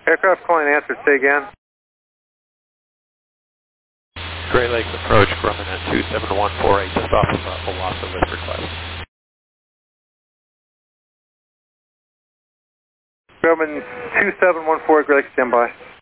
Aircraft calling answer, say again. Great Lakes approach, Grumman at 27148, just off of Owasso with request. Grumman 2714, Great Lakes, stand by.